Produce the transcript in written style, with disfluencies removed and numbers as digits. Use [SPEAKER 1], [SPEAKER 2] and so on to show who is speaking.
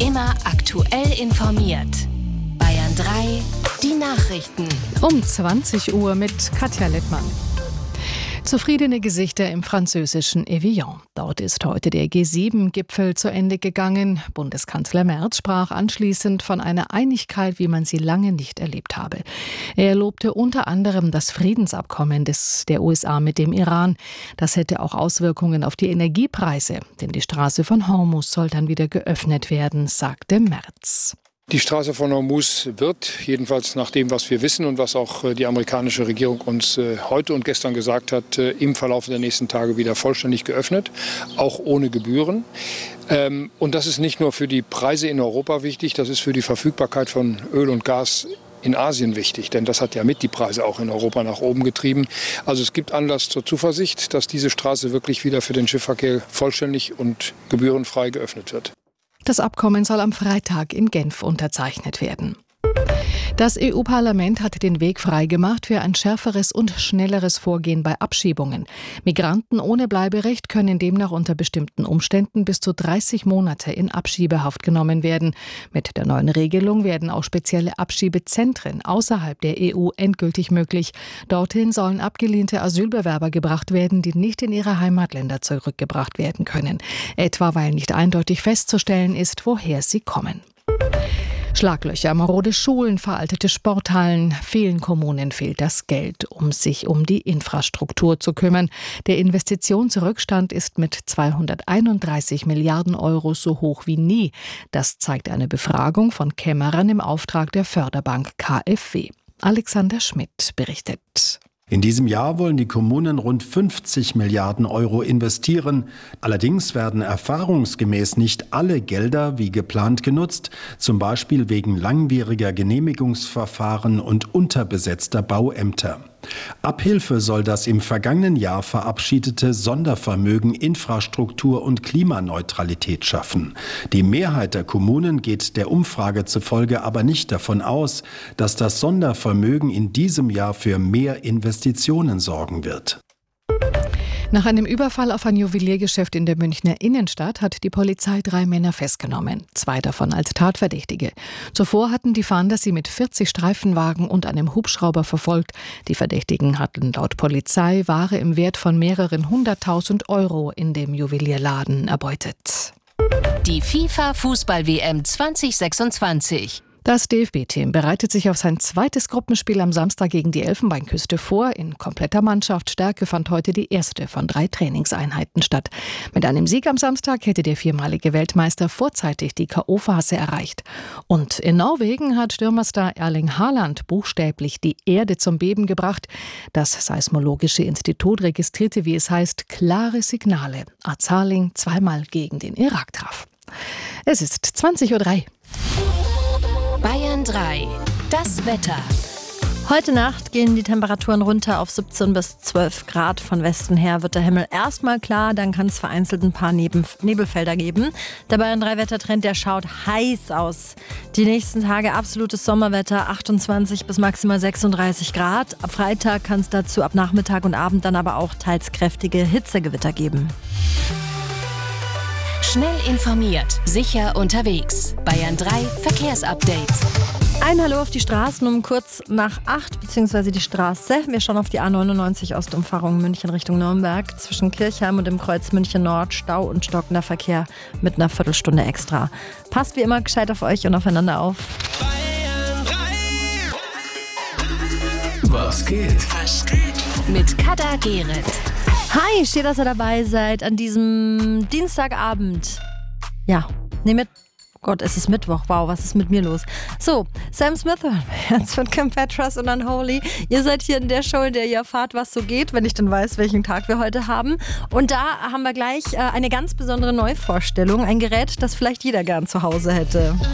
[SPEAKER 1] Immer aktuell informiert. Bayern 3, die Nachrichten.
[SPEAKER 2] Um 20 Uhr mit Katja Littmann. Zufriedene Gesichter im französischen Evian. Dort ist heute der G7-Gipfel zu Ende gegangen. Bundeskanzler Merz sprach anschließend von einer Einigkeit, wie man sie lange nicht erlebt habe. Er lobte unter anderem das Friedensabkommen der USA mit dem Iran. Das hätte auch Auswirkungen auf die Energiepreise, denn die Straße von Hormuz soll dann wieder geöffnet werden, sagte Merz.
[SPEAKER 3] Die Straße von Hormuz wird, jedenfalls nach dem, was wir wissen und was auch die amerikanische Regierung uns heute und gestern gesagt hat, im Verlauf der nächsten Tage wieder vollständig geöffnet, auch ohne Gebühren. Und das ist nicht nur für die Preise in Europa wichtig, das ist für die Verfügbarkeit von Öl und Gas in Asien wichtig, denn das hat ja mit die Preise auch in Europa nach oben getrieben. Also es gibt Anlass zur Zuversicht, dass diese Straße wirklich wieder für den Schiffsverkehr vollständig und gebührenfrei geöffnet wird.
[SPEAKER 2] Das Abkommen soll am Freitag in Genf unterzeichnet werden. Das EU-Parlament hat den Weg freigemacht für ein schärferes und schnelleres Vorgehen bei Abschiebungen. Migranten ohne Bleiberecht können demnach unter bestimmten Umständen bis zu 30 Monate in Abschiebehaft genommen werden. Mit der neuen Regelung werden auch spezielle Abschiebezentren außerhalb der EU endgültig möglich. Dorthin sollen abgelehnte Asylbewerber gebracht werden, die nicht in ihre Heimatländer zurückgebracht werden können. Etwa weil nicht eindeutig festzustellen ist, woher sie kommen. Schlaglöcher, marode Schulen, veraltete Sporthallen. Vielen Kommunen fehlt das Geld, um sich um die Infrastruktur zu kümmern. Der Investitionsrückstand ist mit 231 Milliarden Euro so hoch wie nie. Das zeigt eine Befragung von Kämmerern im Auftrag der Förderbank KfW. Alexander Schmidt berichtet.
[SPEAKER 4] In diesem Jahr wollen die Kommunen rund 50 Milliarden Euro investieren. Allerdings werden erfahrungsgemäß nicht alle Gelder wie geplant genutzt, zum Beispiel wegen langwieriger Genehmigungsverfahren und unterbesetzter Bauämter. Abhilfe soll das im vergangenen Jahr verabschiedete Sondervermögen Infrastruktur und Klimaneutralität schaffen. Die Mehrheit der Kommunen geht der Umfrage zufolge aber nicht davon aus, dass das Sondervermögen in diesem Jahr für mehr Investitionen sorgen wird.
[SPEAKER 2] Nach einem Überfall auf ein Juweliergeschäft in der Münchner Innenstadt hat die Polizei 3 Männer festgenommen, 2 davon als Tatverdächtige. Zuvor hatten die Fahnder sie mit 40 Streifenwagen und einem Hubschrauber verfolgt. Die Verdächtigen hatten laut Polizei Ware im Wert von mehreren 100.000 Euro in dem Juwelierladen erbeutet.
[SPEAKER 1] Die FIFA-Fußball-WM 2026.
[SPEAKER 2] Das DFB-Team bereitet sich auf sein zweites Gruppenspiel am Samstag gegen die Elfenbeinküste vor. In kompletter Mannschaftsstärke fand heute die erste von 3 Trainingseinheiten statt. Mit einem Sieg am Samstag hätte der 4-malige Weltmeister vorzeitig die K.O.-Phase erreicht. Und in Norwegen hat Stürmerstar Erling Haaland buchstäblich die Erde zum Beben gebracht. Das Seismologische Institut registrierte, wie es heißt, klare Signale, als Haaland zweimal gegen den Irak traf. Es ist 20:03 Uhr.
[SPEAKER 1] Bayern 3, das Wetter.
[SPEAKER 5] Heute Nacht gehen die Temperaturen runter auf 17 bis 12 Grad. Von Westen her wird der Himmel erstmal klar, dann kann es vereinzelt ein paar Nebelfelder geben. Der Bayern 3 Wettertrend, der schaut heiß aus. Die nächsten Tage absolutes Sommerwetter, 28 bis maximal 36 Grad. Ab Freitag kann es dazu ab Nachmittag und Abend dann aber auch teils kräftige Hitzegewitter geben.
[SPEAKER 1] Schnell informiert, sicher unterwegs. Bayern 3 Verkehrsupdate.
[SPEAKER 5] Ein Hallo auf die Straßen um kurz nach 8, beziehungsweise die Straße. Wir schauen auf die A99 Ostumfahrung München Richtung Nürnberg. Zwischen Kirchheim und dem Kreuz München Nord Stau und stockender Verkehr mit einer Viertelstunde extra. Passt wie immer gescheit auf euch und aufeinander auf.
[SPEAKER 6] Bayern 3. Was geht?
[SPEAKER 1] Mit Kada Gerrit.
[SPEAKER 5] Hi, schön, dass ihr dabei seid an diesem Dienstagabend. Ja, Gott, es ist Mittwoch. Wow, was ist mit mir los? So, Sam Smith jetzt von Kim Petras und Unholy. Ihr seid hier in der Show, in der ihr erfahrt, was so geht, wenn ich dann weiß, welchen Tag wir heute haben. Und da haben wir gleich eine ganz besondere Neuvorstellung. Ein Gerät, das vielleicht jeder gern zu Hause hätte.